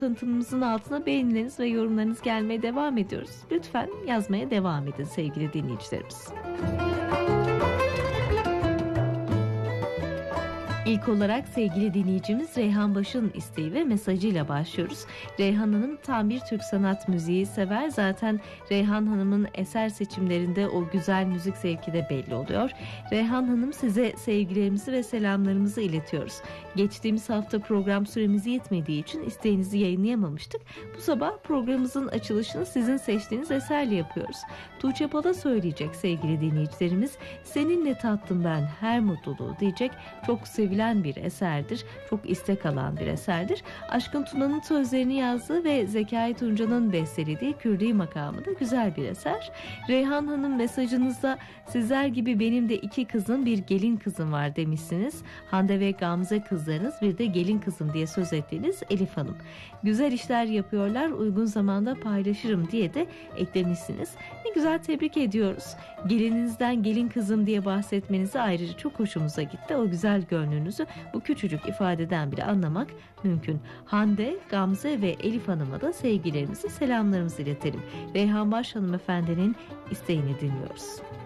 tanıtımımızın altına beğenileriniz ve yorumlarınız gelmeye devam ediyoruz. Lütfen yazmaya devam edin sevgili dinleyicilerimiz. İlk olarak sevgili dinleyicimiz Reyhan Baş'ın isteği ve mesajıyla başlıyoruz. Reyhan Hanım tam bir Türk sanat müziği sever. Zaten Reyhan Hanım'ın eser seçimlerinde o güzel müzik zevki de belli oluyor. Reyhan Hanım, size sevgilerimizi ve selamlarımızı iletiyoruz. Geçtiğimiz hafta program süremiz yetmediği için isteğinizi yayınlayamamıştık. Bu sabah programımızın açılışını sizin seçtiğiniz eserle yapıyoruz. Tuğçe Pala söyleyecek sevgili dinleyicilerimiz. Seninle tattım ben her mutluluğu diyecek. Çok sevilen bir eserdir. Çok istek alan bir eserdir. Aşkın Tuna'nın sözlerini yazdığı ve Zekai Tunca'nın bestelediği Kürdi makamında güzel bir eser. Reyhan Hanım, mesajınızda sizler gibi benim de 2 kızım, bir gelin kızım var demişsiniz. Hande ve Gamze kızlarınız, bir de gelin kızım diye söz ettiğiniz Elif Hanım. Güzel işler yapıyorlar, uygun zamanda paylaşırım diye de eklemişsiniz. Ne güzel, tebrik ediyoruz. Gelininizden gelin kızım diye bahsetmenizi ayrıca çok hoşumuza gitti. O güzel gönlünüzü bu küçücük ifadeden bile anlamak mümkün. Hande, Gamze ve Elif Hanım'a da sevgilerimizi, selamlarımızı iletelim. Reyhan Baş hanımefendinin isteğini dinliyoruz.